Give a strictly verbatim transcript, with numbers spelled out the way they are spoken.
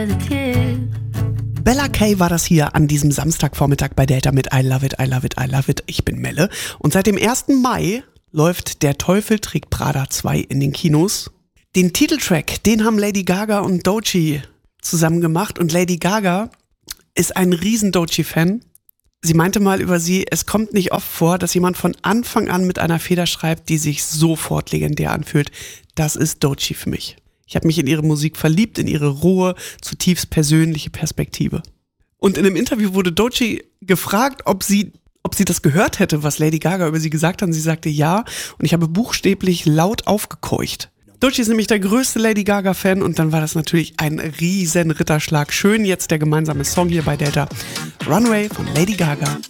Bella Kay war das hier an diesem Samstagvormittag bei Delta mit I Love It, I Love It, I Love It. Ich bin Melle. Und seit dem ersten Mai läuft Der Teufel trägt Prada zwei in den Kinos. Den Titeltrack, den haben Lady Gaga und Doechii zusammen gemacht. Und Lady Gaga ist ein riesen Doechii-Fan. Sie meinte mal über sie, es kommt nicht oft vor, dass jemand von Anfang an mit einer Feder schreibt, die sich sofort legendär anfühlt. Das ist Doechii für mich. Ich habe mich in ihre Musik verliebt, in ihre rohe, zutiefst persönliche Perspektive. Und in einem Interview wurde Doechii gefragt, ob sie, ob sie das gehört hätte, was Lady Gaga über sie gesagt hat. Und sie sagte ja. Und ich habe buchstäblich laut aufgekeucht. Doechii ist nämlich der größte Lady Gaga-Fan. Und dann war das natürlich ein riesen Ritterschlag. Schön jetzt der gemeinsame Song hier bei Delta. Runway von Lady Gaga